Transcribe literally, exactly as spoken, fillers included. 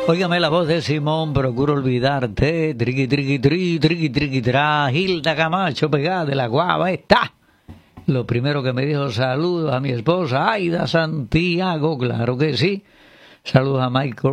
Óigame la voz de Simón, procuro olvidarte. Triqui, triqui, tri, triqui, triqui, tra. Hilda Camacho, pegada de la guava, está. Lo primero que me dijo, saludos a mi esposa, Aida Santiago, claro que sí. Saludos a Michael